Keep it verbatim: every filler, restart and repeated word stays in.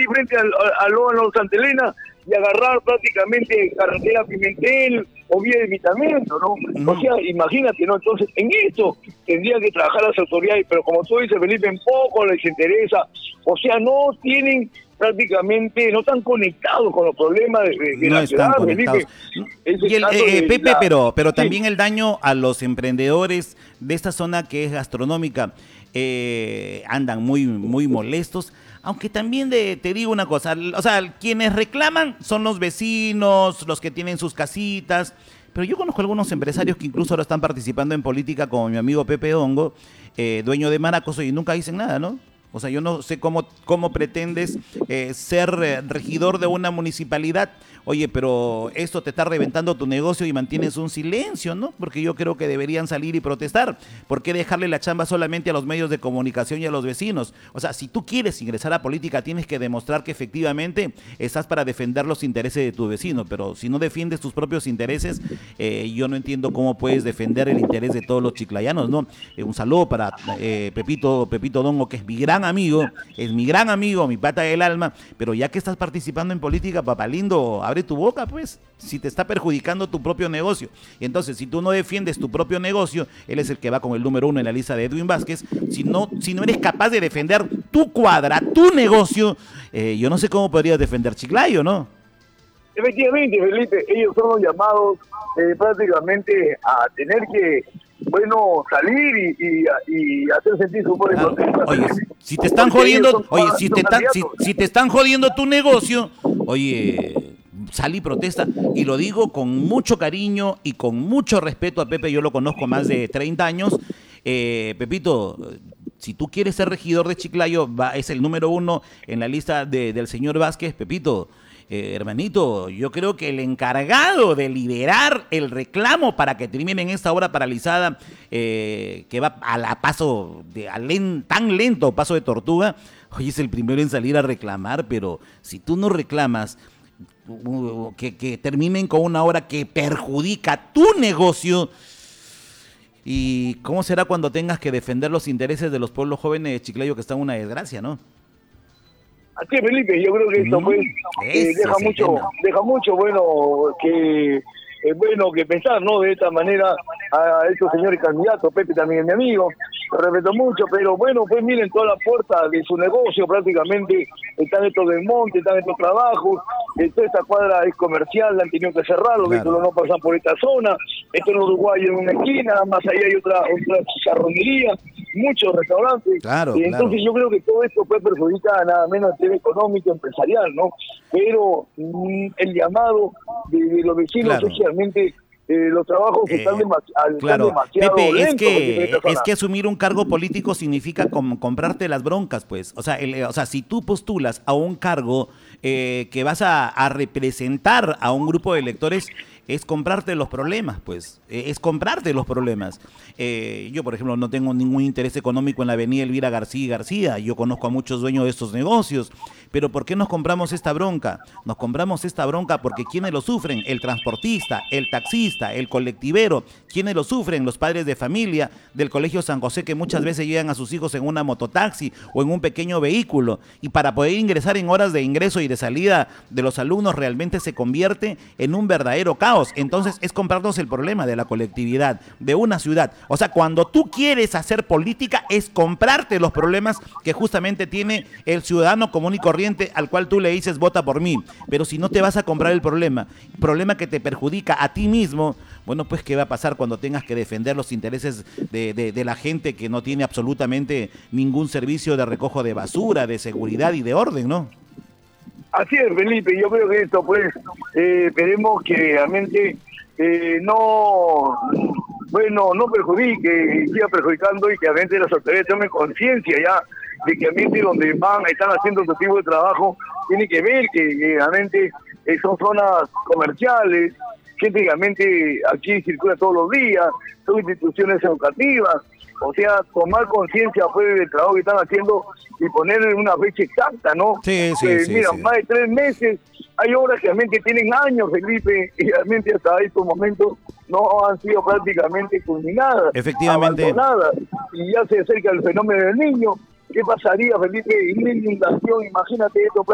ahí frente al, al Lóano Santa Elena y agarrar prácticamente carretera Pimentel o vía de Vitamento, ¿no? Uh-huh. O sea, imagínate, ¿no? Entonces, en esto tendrían que trabajar las autoridades, pero como tú dices, Felipe, en poco les interesa, o sea, no tienen prácticamente, no están conectados con los problemas de, de, de no la están ciudad, conectados. Felipe. Y el, eh, de, Pepe, la... pero, pero sí. también el daño a los emprendedores de esta zona que es gastronómica, eh, andan muy, muy molestos. Aunque también de, te digo una cosa, o sea, quienes reclaman son los vecinos, los que tienen sus casitas, pero yo conozco algunos empresarios que incluso ahora están participando en política, como mi amigo Pepe Hongo, eh, dueño de Maracoso, y nunca dicen nada, ¿no? O sea, yo no sé cómo, cómo pretendes eh, ser eh, regidor de una municipalidad. Oye, pero esto te está reventando tu negocio y mantienes un silencio, ¿no? Porque yo creo que deberían salir y protestar. ¿Por qué dejarle la chamba solamente a los medios de comunicación y a los vecinos? O sea, si tú quieres ingresar a política, tienes que demostrar que efectivamente estás para defender los intereses de tu vecino. Pero si no defiendes tus propios intereses, eh, yo no entiendo cómo puedes defender el interés de todos los chiclayanos, ¿no? Eh, un saludo para eh, Pepito, Pepito Dongo, que es mi gran amigo, es mi gran amigo, mi pata del alma, pero ya que estás participando en política, papá lindo, abre tu boca, pues, si te está perjudicando tu propio negocio. Y entonces, si tú no defiendes tu propio negocio, él es el que va con el número uno en la lista de Edwin Vázquez, si no, si no eres capaz de defender tu cuadra, tu negocio, eh, yo no sé cómo podrías defender Chiclayo, ¿no? Efectivamente, Felipe, ellos son los llamados eh, prácticamente a tener que, bueno, salir y, y, y hacer sentir su poder. Claro. Oye, si te están jodiendo, oye, si te están, si, si te están jodiendo tu negocio, oye, sal y protesta. Y lo digo con mucho cariño y con mucho respeto a Pepe, yo lo conozco más de treinta años. Eh, Pepito, si tú quieres ser regidor de Chiclayo, va, es el número uno en la lista de, del señor Vázquez, Pepito. Eh, hermanito, yo creo que el encargado de liderar el reclamo para que terminen esta obra paralizada, eh, que va a la paso de a len, tan lento paso de tortuga, hoy es el primero en salir a reclamar, pero si tú no reclamas uh, que, que terminen con una obra que perjudica tu negocio, ¿y cómo será cuando tengas que defender los intereses de los pueblos jóvenes de Chiclayo que están en una desgracia, no? Así es, Felipe, yo creo que esto pues eh, deja mucho, tema. deja mucho bueno que eh, bueno que pensar, ¿no? De esta manera a estos señores candidatos. Pepe también es mi amigo, lo respeto mucho, pero bueno, pues miren toda la puerta de su negocio prácticamente están estos desmontes, están estos trabajos, eh, toda esta cuadra es comercial, la han tenido que cerrar, los vehículos no pasan por esta zona, esto en Uruguay en una esquina, más allá hay otra, otra chicharronería, muchos restaurantes, claro, y entonces claro. Yo creo que todo esto puede perjudicar nada menos el tema económico, empresarial, ¿no? Pero mmm, el llamado de, de los vecinos claro. Socialmente, eh, los trabajos que eh, están, demasi claro. están demasiado Pepe, lentos. Es que, es que asumir un cargo político significa com comprarte las broncas, pues. O sea, el, o sea, si tú postulas a un cargo eh, que vas a, a representar a un grupo de electores, es comprarte los problemas, pues, es comprarte los problemas. Eh, yo, por ejemplo, no tengo ningún interés económico en la avenida Elvira García y García, yo conozco a muchos dueños de estos negocios, pero ¿por qué nos compramos esta bronca? Nos compramos esta bronca porque ¿quiénes lo sufren? El transportista, el taxista, el colectivero. ¿Quiénes lo sufren? Los padres de familia del Colegio San José, que muchas veces llevan a sus hijos en una mototaxi o en un pequeño vehículo, y para poder ingresar en horas de ingreso y de salida de los alumnos realmente se convierte en un verdadero caos. Entonces es comprarnos el problema de la colectividad, de una ciudad. O sea, cuando tú quieres hacer política es comprarte los problemas que justamente tiene el ciudadano común y corriente al cual tú le dices vota por mí. Pero si no te vas a comprar el problema, problema que te perjudica a ti mismo, bueno, pues ¿qué va a pasar cuando tengas que defender los intereses de, de, de la gente que no tiene absolutamente ningún servicio de recojo de basura, de seguridad y de orden, ¿no? Así es, Felipe, yo creo que esto, pues, eh, esperemos que realmente eh, no, bueno, no perjudique, siga perjudicando y que realmente las autoridades tomen conciencia ya de que realmente donde van, están haciendo este tipo de trabajo, tienen que ver que, que realmente eh, son zonas comerciales, gente que realmente aquí circula todos los días, son instituciones educativas. O sea, tomar conciencia pues, del trabajo que están haciendo y ponerle una fecha exacta, ¿no? Sí, sí, eh, sí. Mira, sí. más de tres meses, hay obras que realmente tienen años, Felipe, y realmente hasta estos momentos no han sido prácticamente culminadas, efectivamente, abandonadas, y ya se acerca el fenómeno del niño. ¿Qué pasaría, Felipe? Una inundación, imagínate esto.